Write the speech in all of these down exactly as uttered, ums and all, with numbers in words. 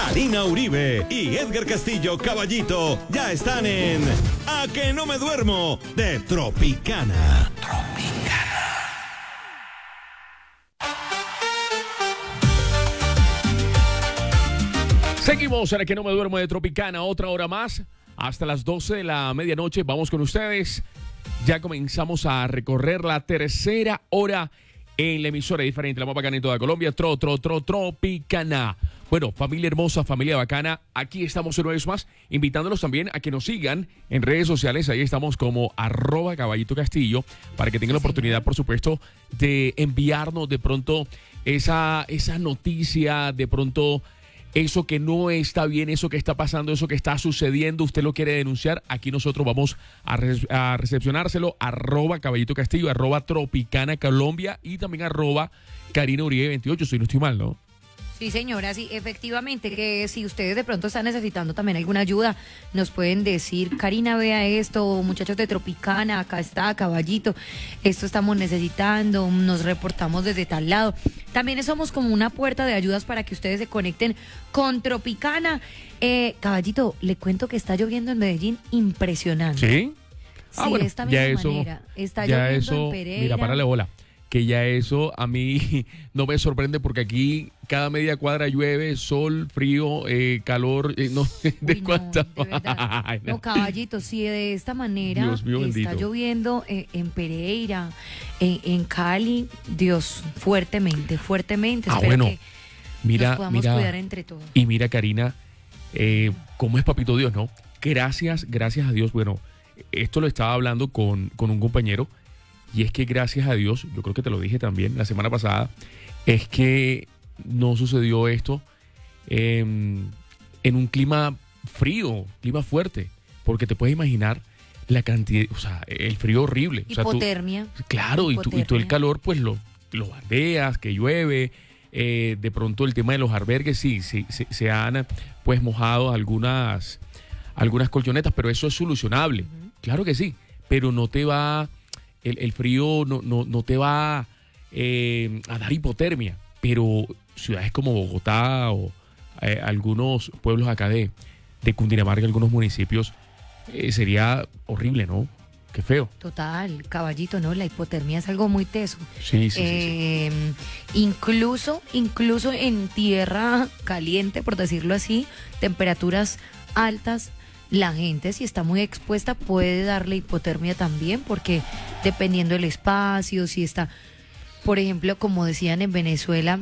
Karina Uribe y Edgar Castillo Caballito ya están en A que no me duermo de Tropicana. Tropicana. Seguimos en A que no me duermo de Tropicana, otra hora más, hasta las doce de la medianoche. Vamos con ustedes. Ya comenzamos a recorrer la tercera hora en la emisora diferente, la más bacana en toda Colombia, Tro, Tro, Tro, Tropicana. Bueno, familia hermosa, familia bacana, aquí estamos una vez más, invitándolos también a que nos sigan en redes sociales. Ahí estamos como arroba Caballito Castillo, para que tengan la oportunidad, por supuesto, de enviarnos de pronto esa, esa noticia, de pronto eso que no está bien, eso que está pasando, eso que está sucediendo, usted lo quiere denunciar, aquí nosotros vamos a, re a recepcionárselo, arroba Caballito Castillo, arroba Tropicana Colombia y también arroba Karina Uribe veintiocho, si no estoy mal, ¿no? Sí, señora, sí, efectivamente, que si ustedes de pronto están necesitando también alguna ayuda, nos pueden decir, Karina, vea esto, muchachos de Tropicana, acá está, Caballito, esto estamos necesitando, nos reportamos desde tal lado. También somos como una puerta de ayudas para que ustedes se conecten con Tropicana. Eh, Caballito, le cuento que está lloviendo en Medellín impresionante. ¿Sí? Sí, Ah, bueno, de esta misma ya eso, manera. Está ya lloviendo eso, en Pereira. mira, párale bola. Que ya eso a mí no me sorprende porque aquí cada media cuadra llueve, sol, frío, eh, calor, eh, no sé de Uy, cuánta. no, de verdad. No, Caballito, si de esta manera Dios mío, está bendito. lloviendo eh, en Pereira, en, en Cali, Dios, fuertemente, fuertemente. Ah, Espero bueno, que mira, nos podamos mira, cuidar entre todos. y mira, Karina, eh, cómo es papito Dios, ¿no? Gracias, gracias a Dios. Bueno, esto lo estaba hablando con, con un compañero. Y es que gracias a Dios, yo creo que te lo dije también la semana pasada, es que no sucedió esto eh, en un clima frío, clima fuerte, porque te puedes imaginar la cantidad, o sea, el frío horrible. Hipotermia. O sea, tú, claro, hipotermia. Y, tú, y tú el calor, pues lo, lo bandeas, que llueve, eh, de pronto el tema de los albergues, sí, sí, sí se han pues mojado algunas, algunas colchonetas, pero eso es solucionable, uh-huh. Claro que sí, pero no te va... El, el frío no, no, no te va eh, a dar hipotermia, pero ciudades como Bogotá o eh, algunos pueblos acá de, de Cundinamarca, algunos municipios, eh, sería horrible, ¿no? Qué feo. Total, Caballito, ¿no? La hipotermia es algo muy teso. Sí, sí, eh, sí, sí. Incluso, incluso en tierra caliente, por decirlo así, temperaturas altas, la gente, si está muy expuesta, puede darle hipotermia también, porque dependiendo del espacio, si está, por ejemplo, como decían en Venezuela,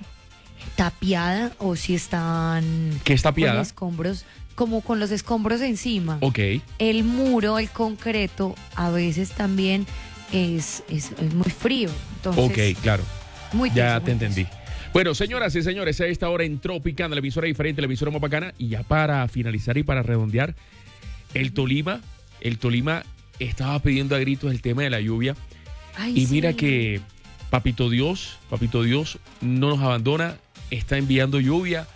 tapiada, o si están... ¿Qué es tapiada? Con escombros, como con los escombros encima. Ok. El muro, el concreto, a veces también es, es, es muy frío. Entonces, ok, claro. Muy ya tenso, te muy entendí. tenso. Bueno, señoras y señores, a esta hora en Tropicana, la emisora diferente, la emisora más bacana, y ya para finalizar y para redondear, el Tolima, el Tolima estaba pidiendo a gritos el tema de la lluvia. Ay, y mira sí. que Papito Dios, Papito Dios no nos abandona, está enviando lluvia.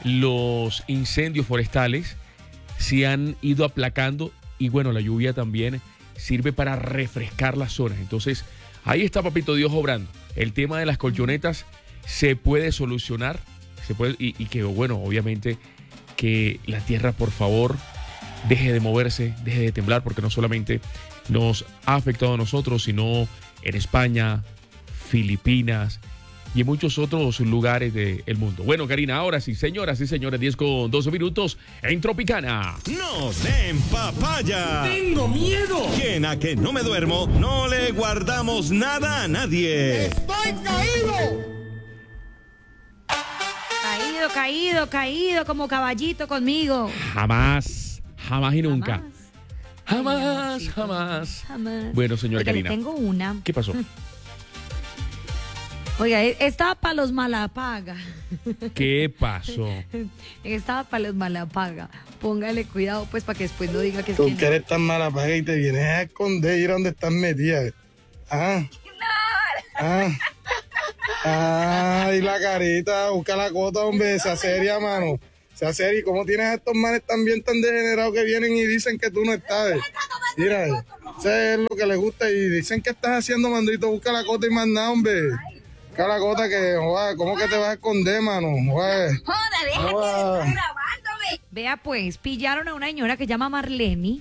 Los incendios forestales se han ido aplacando y bueno, la lluvia también sirve para refrescar las zonas. Entonces, ahí está Papito Dios obrando. El tema de las colchonetas se puede solucionar, se puede, y, y que bueno, obviamente que la tierra, por favor, deje de moverse, deje de temblar, porque no solamente nos ha afectado a nosotros, sino en España, Filipinas y en muchos otros lugares del mundo. Bueno, Karina, ahora sí, señoras y señores, diez con doce minutos en Tropicana. ¡No den papaya! ¡Tengo miedo! Quien a que no me duermo, no le guardamos nada a nadie. ¡Estoy caído! Caído, caído, caído, como Caballito conmigo. Jamás, jamás y nunca. Jamás. Jamás, Ay, jamás. Jamás. Bueno, señora Oiga, le Karina. tengo una. ¿Qué pasó? Oiga, estaba para los malapaga. ¿Qué pasó? Estaba para los malapaga. Póngale cuidado, pues, para que después no diga que es Tú que que no. eres tan mala paga y te vienes a esconder y ir a donde estás metida. Ah. Ah. Ay, la carita, busca la cota, hombre, sea seria, mano. Sea seria. ¿Cómo tienes a estos manes también tan degenerados que vienen y dicen que tú no estás? Mira, eso es lo que les gusta y dicen que estás haciendo, mandito, busca la cota y más nada, hombre. Busca la cota que, joder, ¿cómo que te vas a esconder, mano? Joder. Joder, déjate, Joder. estoy grabando. Vea pues, pillaron a una señora que se llama Marlene,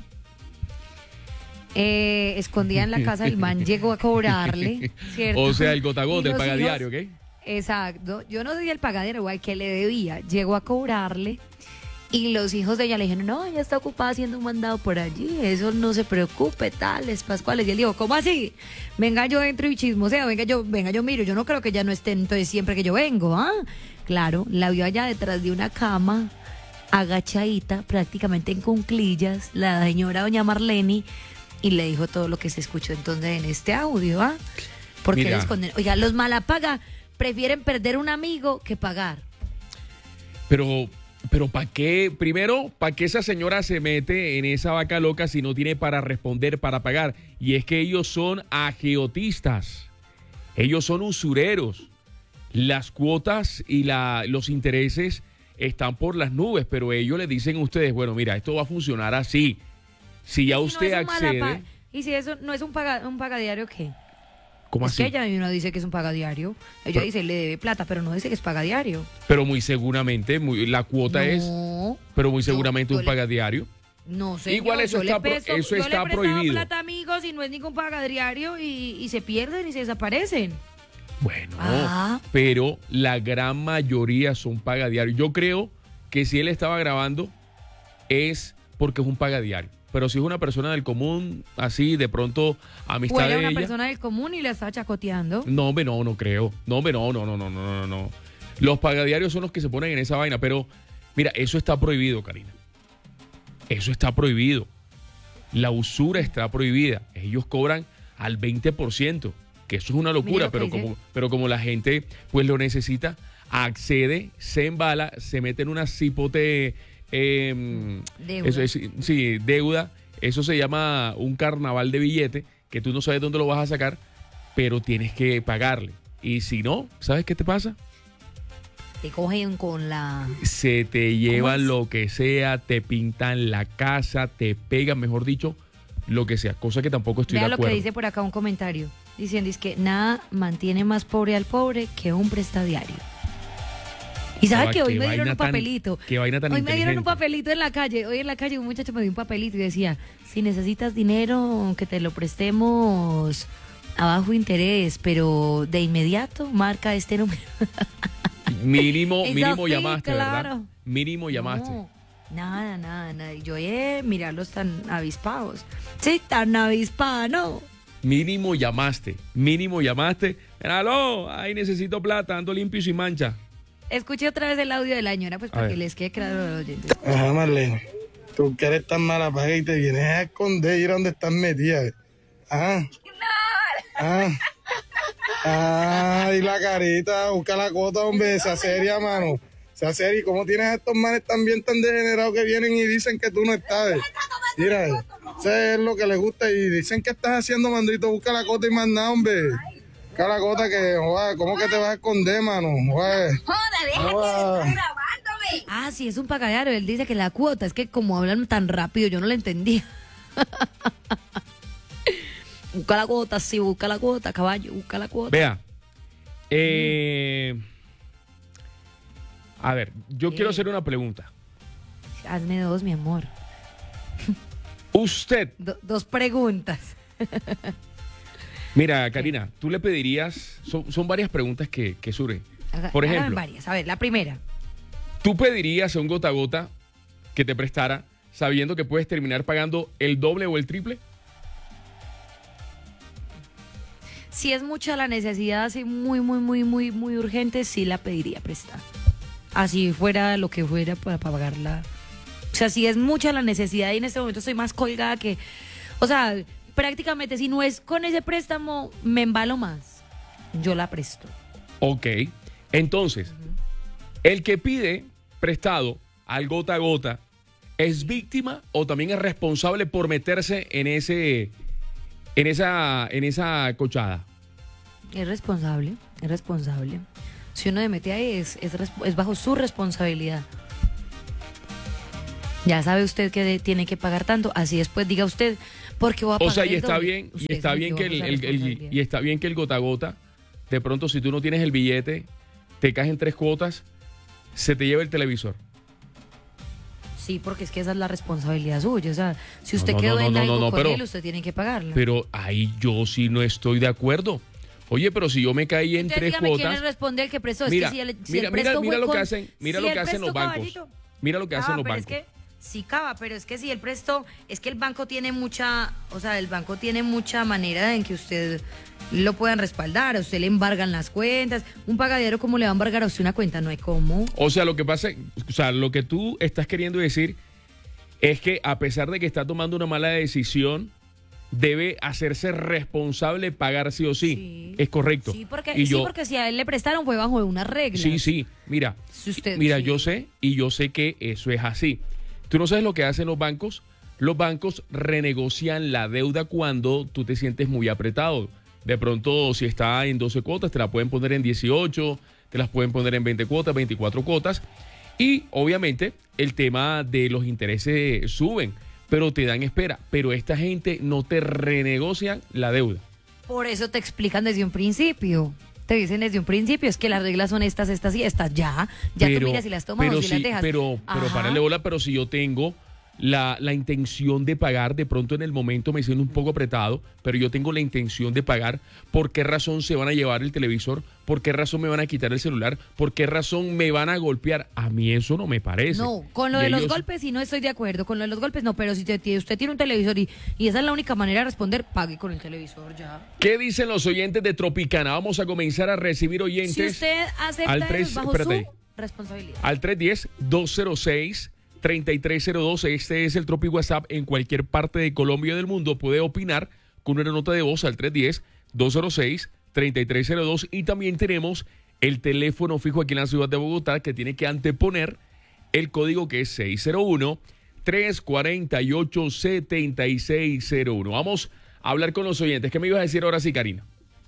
eh, escondida en la casa, el man llegó a cobrarle, ¿cierto? O sea, el gota a Y gota, el los pagadiario, hijos- ¿ok? Exacto, yo no sé si el pagadiario o al que le debía, llegó a cobrarle y los hijos de ella le dijeron, no, ella está ocupada haciendo un mandado por allí, eso no se preocupe, tales, pascuales. Y él dijo, ¿cómo así? Venga, yo entro y chismoseo, venga, yo, venga, yo miro, yo no creo que ella no esté entonces siempre que yo vengo, ¿ah? Claro, la vio allá detrás de una cama, agachadita, prácticamente en cunclillas, la señora doña Marlene, y le dijo todo lo que se escuchó entonces en este audio, ¿ah? Porque Mira. les esconden. Oiga, los malapaga prefieren perder un amigo que pagar. Pero, pero ¿para qué? Primero, ¿para qué esa señora se mete en esa vaca loca si no tiene para responder, para pagar? Y es que ellos son agiotistas. Ellos son usureros. Las cuotas y la, los intereses están por las nubes, pero ellos le dicen a ustedes, bueno, mira, esto va a funcionar así. Si ya Si no usted es un accede... malapa- y si eso no es un, paga, un pagadiario, ¿qué? ¿Cómo es así? que ella no dice que es un pagadiario. Ella Pero- dice, le debe plata, pero no dice que es pagadiario. Pero muy seguramente, muy, la cuota es... No, Pero muy Yo- seguramente yo un le- pagadiario. no sé. Igual eso está pro- eso está yo le he prestado prohibido. plata, amigos, y no es ningún pagadiario y, y se pierden y se desaparecen. Bueno, Ah. pero la gran mayoría son pagadiarios. Yo creo que si él estaba grabando es porque es un pagadiario. Pero si es una persona del común, así, de pronto, amistad Fuera de una ella... persona del común y la está chacoteando. No, hombre, no, no creo. No, hombre, no, no, no, no, no, no, no. Los pagadiarios son los que se ponen en esa vaina, pero mira, eso está prohibido, Karina. Eso está prohibido. La usura está prohibida. Ellos cobran al veinte por ciento, que eso es una Mire locura, lo que pero dice. como, pero como la gente pues lo necesita, accede, se embala, se mete en una cipote, eh, Deuda. eso es, sí, deuda. Eso se llama un carnaval de billete, que tú no sabes dónde lo vas a sacar, pero tienes que pagarle. Y si no, ¿sabes qué te pasa? Te cogen con la... Se te llevan es? lo que sea, te pintan la casa, te pegan, mejor dicho, lo que sea, cosa que tampoco estoy Vea de lo acuerdo. que dice por acá un comentario. Diciendo es que nada mantiene más pobre al pobre que un prestadiario. Y sabe Ah, que hoy qué me dieron vaina un tan- papelito. qué vaina tan Hoy me dieron un inteligente. papelito en la calle. Hoy en la calle un muchacho me dio un papelito y decía, si necesitas dinero, que te lo prestemos a bajo interés, pero de inmediato marca este número. Mínimo, Es mínimo así, llamaste, ¿verdad? claro. Mínimo llamaste. No, nada, nada, nada. Yo, eh, mirarlos tan avispados. Sí, tan avispados, ¿no? Mínimo llamaste. Mínimo llamaste. Aló, ahí necesito plata, ando limpio y sin mancha. Escuché otra vez el audio de la señora, pues A para ver. que les quede claro a los oyentes. Ajá, Marlene. Tú que eres tan mala paga y te vienes a esconder y ir a donde estás metida. Ajá. Ah. Ay, la carita, busca la cuota, hombre, sea seria, mano. Sea seria. ¿Y cómo tienes a estos manes también tan degenerados que vienen y dicen que tú no estás? Mira, eso es lo que les gusta y dicen que estás haciendo, mandito, busca la cota y más nada, hombre. Busca la cota que, joder, ¿cómo que te vas a esconder, mano? Joder. Joder. Ah, sí, es un pagadiario. Él dice que la cuota, es que como hablan tan rápido, yo no la entendía. Busca la cuota, sí, busca la cuota, caballo, busca la cuota. Vea. Eh, a ver, yo ¿Qué? quiero hacer una pregunta. Hazme dos, mi amor. Usted, Do- dos preguntas. mira, Karina, tú le pedirías, son, son varias preguntas que, que surgen. Haga- Por hagan ejemplo, varias. A ver, la primera. ¿tú pedirías a un gota a gota que te prestara sabiendo que puedes terminar pagando el doble o el triple? Si es mucha la necesidad, así muy, muy, muy, muy, muy urgente, sí la pediría prestar. Así fuera lo que fuera para, para pagarla. O sea, si es mucha la necesidad y en este momento estoy más colgada que... O sea, prácticamente si no es con ese préstamo, me embalo más. Yo la presto. Ok, entonces, el que pide prestado al gota a gota, ¿es víctima o también es responsable por meterse en ese, en esa, en esa cochada? Es responsable, es responsable. Si uno se mete ahí, es, es, res- es bajo su responsabilidad. Ya sabe usted que de- tiene que pagar tanto, así después diga usted, ¿por qué voy a O pagar sea, y el está doble? bien, Usted y está se bien que metió el, bajo el- esa el- responsabilidad. y está bien que el gota a gota, de pronto si tú no tienes el billete, te caes en tres cuotas, se te lleva el televisor. Sí, porque es que esa es la responsabilidad suya. O sea, si usted No, no, quedó no, en no, algo no, no, con pero- él, usted tiene que pagarla. Pero ahí yo sí no estoy de acuerdo. Oye, pero si yo me caí en Usted tres dígame quién cuotas... le responde el que prestó. Mira, es que si el, si mira, el mira, presto mira fue lo que con- hacen, mira si lo el que hacen presto, los bancos. caballito. Mira lo que hacen Ah, los pero bancos. Es que, sí, Cava, pero es que si el presto, es que el banco tiene mucha, o sea, el banco tiene mucha manera en que usted lo puedan respaldar, a usted le embargan las cuentas, un pagadero como le va a embargar a usted una cuenta, no hay cómo. O sea, lo que pasa, o sea, lo que tú estás queriendo decir es que a pesar de que está tomando una mala decisión, debe hacerse responsable, pagar sí o sí. Sí. Es correcto. Sí, porque, Y sí, yo, porque si a él le prestaron fue bajo unas reglas. sí, sí, mira, Si usted- mira, sí. yo sé y yo sé que eso es así. Tú no sabes lo que hacen los bancos. Los bancos renegocian la deuda cuando tú te sientes muy apretado. De pronto, si está en doce cuotas, te la pueden poner en dieciocho, te las pueden poner en veinte cuotas, veinticuatro cuotas. Y obviamente el tema de los intereses suben, pero te dan espera. Pero esta gente no te renegocian la deuda. Por eso te explican desde un principio. Te dicen desde un principio, es que las reglas son estas, estas y estas. Ya, ya tú miras si las tomas pero o si sí, las dejas. Pero, pero Ajá. párale bola, pero si yo tengo la, la intención de pagar, de pronto en el momento me siento un poco apretado, pero yo tengo la intención de pagar, ¿por qué razón se van a llevar el televisor? ¿Por qué razón me van a quitar el celular? ¿Por qué razón me van a golpear? A mí eso no me parece. No, con lo Y de los ellos- golpes sí no estoy de acuerdo, con lo de los golpes no, pero si te- ti- usted tiene un televisor y, y esa es la única manera de responder, pague con el televisor ya. ¿Qué dicen los oyentes de Tropicana? Vamos a comenzar a recibir oyentes. Si usted acepta al eso, tres- es bajo espérate. su responsabilidad. Al tres uno cero, dos cero seis, tres tres cero dos. Este es el Tropi WhatsApp. En cualquier parte de Colombia y del mundo puede opinar con una nota de voz al tres uno cero, dos cero seis, tres tres cero dos. Y también tenemos el teléfono fijo aquí en la ciudad de Bogotá que tiene que anteponer el código que es seis cero uno, tres cuatro ocho, siete seis cero uno. Vamos a hablar con los oyentes. ¿Qué me ibas a decir ahora sí, Karina?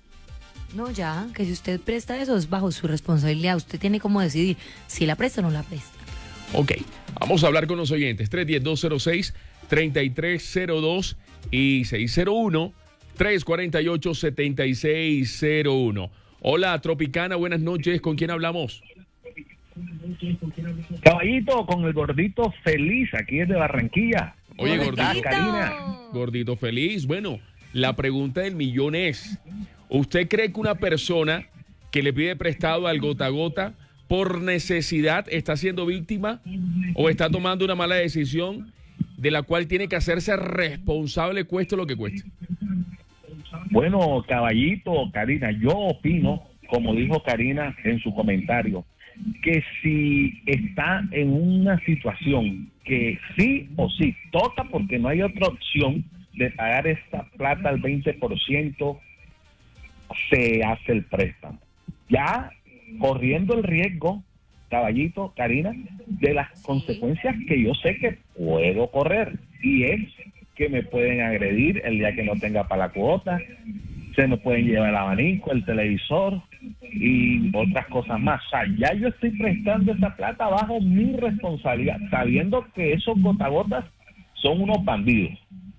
No, ya, que si usted presta eso es bajo su responsabilidad. Usted tiene como decidir si la presta o no la presta. Ok, vamos a hablar con los oyentes. tres uno cero, dos cero seis, tres tres cero dos y seis cero uno, tres cuatro ocho, siete seis cero uno. Hola, Tropicana, buenas noches. ¿Con quién hablamos? Caballito, con el gordito feliz, aquí desde Barranquilla. Oye, ¿Cómo estás, gordito. Karina? Gordito feliz. Bueno, la pregunta del millón es, ¿usted cree que una persona que le pide prestado al gota a gota por necesidad está siendo víctima o está tomando una mala decisión de la cual tiene que hacerse responsable cueste lo que cueste? Bueno, caballito, Karina, yo opino, como dijo Karina en su comentario, que si está en una situación que sí o sí toca, porque no hay otra opción de pagar esta plata al veinte por ciento, se hace el préstamo. Ya corriendo el riesgo, caballito, Karina, de las consecuencias que yo sé que puedo correr, y es que me pueden agredir el día que no tenga para la cuota, se me pueden llevar el abanico, el televisor y otras cosas más. O sea, ya yo estoy prestando esa plata bajo mi responsabilidad, sabiendo que esos gotagotas son unos bandidos.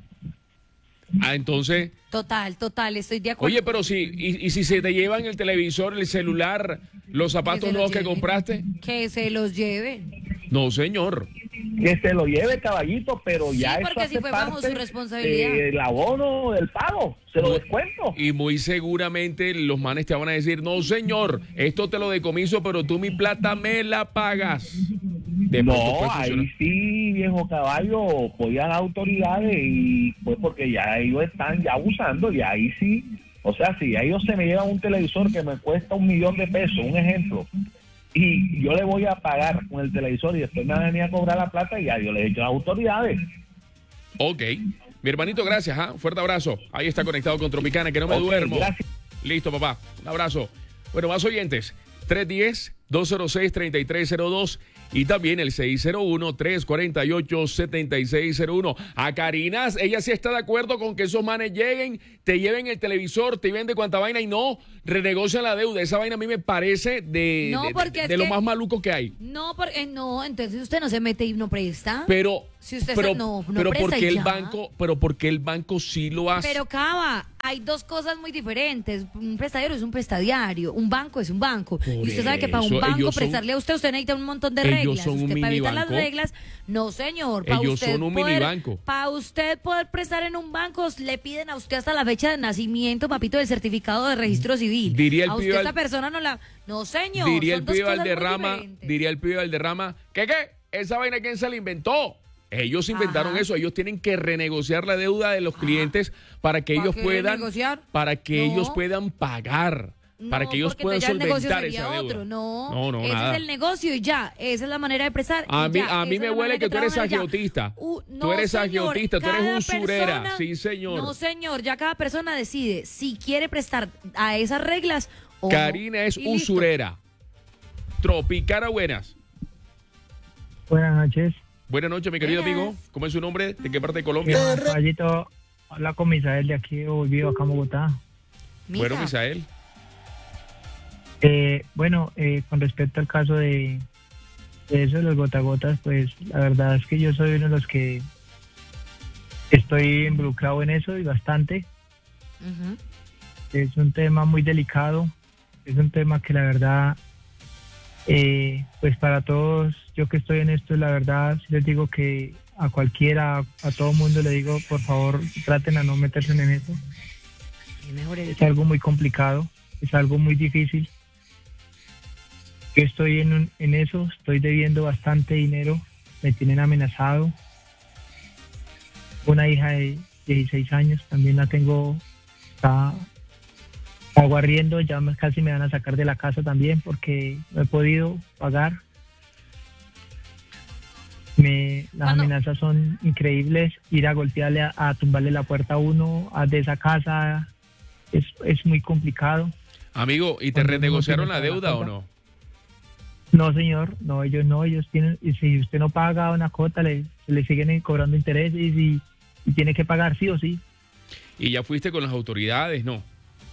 Ah, entonces, Total, total, estoy de acuerdo. oye, pero si, y, y si se te llevan el televisor, el celular, los Que zapatos se los nuevos que lleven. compraste, Que se los lleven. no, señor. Que se lo lleve, caballito, pero Sí, ya eso porque si hace fue bajo parte su responsabilidad. del abono del pago, se lo descuento. Y muy seguramente los manes te van a decir, no señor, esto te lo decomiso, pero tú mi plata me la pagas. De pronto No, puede ahí funcionar. sí, viejo caballo, voy a las autoridades y pues porque ya ellos están ya abusando y ahí sí, o sea, si ellos se me llevan un televisor que me cuesta un millón de pesos, un ejemplo, y yo le voy a pagar con el televisor y después me van a venir a cobrar la plata y ya yo le he dicho a las autoridades. Ok. Mi hermanito, gracias. ¿ah? Fuerte abrazo. Ahí está conectado con Tropicana, que no me Ok, duermo. gracias. Listo, papá. Un abrazo. Bueno, más oyentes. tres uno cero, dos cero seis, tres tres cero dos y también el seis cero uno, tres cuatro ocho, siete seis cero uno. A Karina, ella sí está de acuerdo con que esos manes lleguen, te lleven el televisor, te venden cuanta vaina y no renegocian la deuda. Esa vaina a mí me parece de, No, de- porque de- es de lo que- más maluco que hay. No, porque no, entonces usted no se mete y no presta. Pero, Si usted pero, se- no- no pero presta porque y el ya. banco, pero porque el banco sí lo hace. Pero Cava, hay dos cosas muy diferentes. Un prestadero es un prestadiario, un banco es un banco. Por y usted sabe que para un eso, banco ellos son- prestarle a usted, usted necesita un montón de ellos reglas. son un Usted para evitar las minibanco. reglas, no señor. Para Ellos usted son un poder- minibanco. Para usted poder prestar en un banco, le piden a usted hasta la fecha de nacimiento, papito, del certificado de registro civil. Diría el a usted pibe al- esta persona no la... No señor, Diría son el dos pibe cosas muy Valderrama, diferentes. diría el pibe Valderrama, ¿qué qué? ¿Esa vaina quién se la inventó? Ellos inventaron Ajá. eso, ellos tienen que renegociar la deuda de los clientes para que ¿Para ellos qué puedan renegociar? para que No. ellos puedan pagar, para No, que ellos porque puedan entonces ya el negocio solventar sería esa deuda. otro. No, no, no ese nada. es el negocio y ya. Esa es la manera de prestar. A y mí, ya. a mí Esa me es la huele manera que de tú eres trabajar y ya. agiotista. Uh, Tú no, eres señor, agiotista, tú eres cada usurera. persona- Sí, señor. No, señor, ya cada persona decide si quiere prestar a esas reglas o no. Karina es Y listo. usurera. Tropicana, buenas. Buenas noches. Buenas noches, mi querido Buenas. amigo. ¿Cómo es su nombre? ¿De qué parte de Colombia? Mira, Caballito, habla con Misael de aquí, volvido acá a Bogotá. Misa. Bueno, Misael. Eh, bueno, eh, con respecto al caso de, de eso de los gotagotas, pues la verdad es que yo soy uno de los que estoy involucrado en eso y bastante. Ujú. Es un tema muy delicado, es un tema que la verdad, eh, pues para todos, yo que estoy en esto, la verdad, sí les digo que a cualquiera, a todo mundo le digo, por favor, traten a no meterse en eso. Es mejor Es evitar. algo muy complicado, es algo muy difícil. Yo estoy en, un- en eso, estoy debiendo bastante dinero, me tienen amenazado. Una hija de dieciséis años, también la tengo, está aguarriendo, ya me- casi me van a sacar de la casa también porque no he podido pagar. Me, las ¿Cuándo? amenazas son increíbles, ir a golpearle, a, a tumbarle la puerta a uno a, de esa casa, es, es muy complicado. Amigo, ¿y te Cuando uno renegociaron tiene la toda la deuda o cosa. no? No, señor, no, ellos no, ellos tienen, y si usted no paga una cuota, le, le siguen cobrando intereses y, y tiene que pagar sí o sí. ¿Y ya fuiste con las autoridades? No.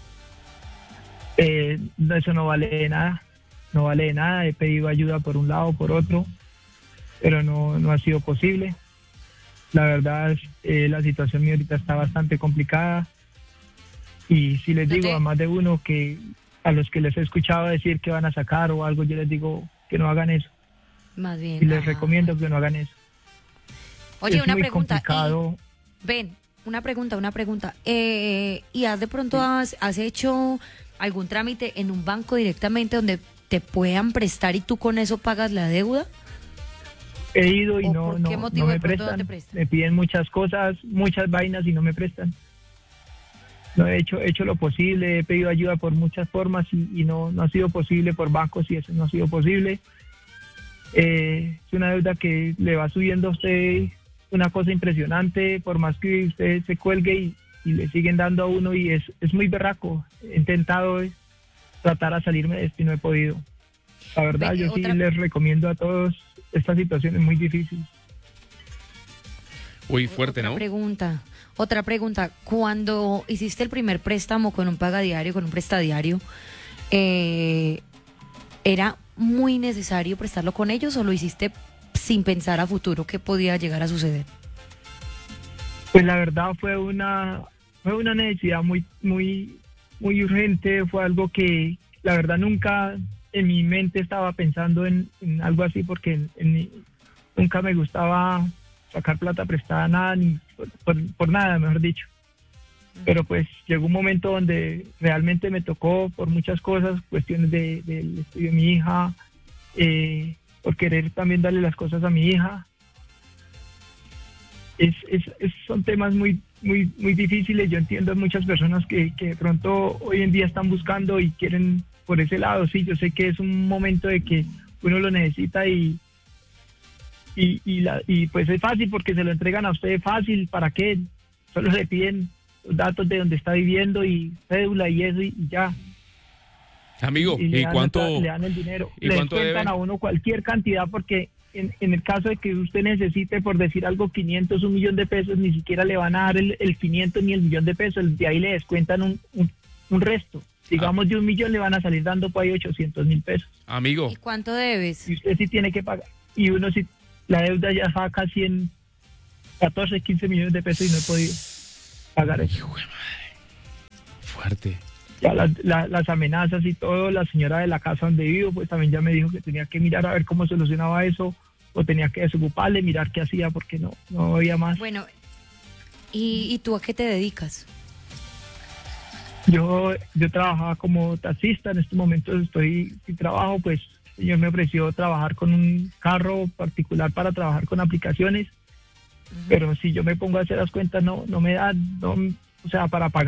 Eh, no, eso no vale de nada, no vale de nada, he pedido ayuda por un lado, por otro, pero no, no ha sido posible. La verdad, es, eh, la situación mía ahorita está bastante complicada y si les ¿No digo te- a más de uno que a los que les he escuchado decir que van a sacar o algo, yo les digo que no hagan eso Más bien. y les ajá. recomiendo que no hagan eso. Oye, es una muy pregunta. y- complicado. Ven, una pregunta, una pregunta. Eh, ¿Y has de pronto has, has hecho algún trámite en un banco directamente donde te puedan prestar y tú con eso pagas la deuda? He ido y ¿O no, por no, qué no motivo me de pronto no prestan. te prestan? Me piden muchas cosas, muchas vainas y no me prestan. No he hecho, he hecho lo posible, he pedido ayuda por muchas formas y, y no, no ha sido posible por bancos y eso no ha sido posible. Eh, es una deuda que le va subiendo a usted una cosa impresionante, por más que usted se cuelgue y, y le siguen dando a uno y es, es muy berraco. He intentado eh, tratar a salirme de esto y no he podido. La verdad, Ve, yo sí otra- les recomiendo a todos, esta situación es muy difícil. Uy, fuerte, Otra ¿no? pregunta, otra pregunta. Cuando hiciste el primer préstamo con un pagadiario, con un prestadiario, eh, ¿era muy necesario prestarlo con ellos o lo hiciste sin pensar a futuro qué podía llegar a suceder? Pues la verdad fue una fue una necesidad muy muy muy urgente, fue algo que la verdad nunca en mi mente estaba pensando en, en algo así porque en- en mi- nunca me gustaba sacar plata prestada nada ni por, por- por nada, mejor dicho. Pero pues llegó un momento donde realmente me tocó por muchas cosas, cuestiones de, del estudio de mi hija, eh, por querer también darle las cosas a mi hija. Es, es, es- son temas muy muy muy difíciles. Yo entiendo a muchas personas que, que de pronto hoy en día están buscando y quieren por ese lado. Sí, yo sé que es un momento de que uno lo necesita y y, y, la, y pues es fácil porque se lo entregan a usted fácil. ¿Para qué? Solo le piden los datos de donde está viviendo y cédula y eso y, y ya. Amigo, y le ¿y dan cuánto? otra- le dan el dinero. ¿y Le cuánto descuentan debe? a uno cualquier cantidad porque en, en el caso de que usted necesite, por decir algo, quinientos, un millón de pesos, ni siquiera le van a dar el, el quinientos ni el millón de pesos, de ahí le descuentan un, un, un resto. Digamos, de un millón le van a salir dando por ahí ochocientos mil pesos. Amigo, ¿Y cuánto debes? Y usted sí tiene que pagar. Y uno sí, la deuda ya está casi en catorce, quince millones de pesos y no he podido pagar eso. fuerte. ya las, la- las amenazas y todo, la señora de la casa donde vivo, pues también ya me dijo que tenía que mirar a ver cómo solucionaba eso, o tenía que desocuparle, mirar qué hacía, porque no, no había más. Bueno, ¿y, y tú a qué te dedicas? Yo, yo trabajaba como taxista, en estos momentos estoy sin trabajo, pues yo me ofreció trabajar con un carro particular para trabajar con aplicaciones, pero si yo me pongo a hacer las cuentas no, no me da, no, o sea, para pagar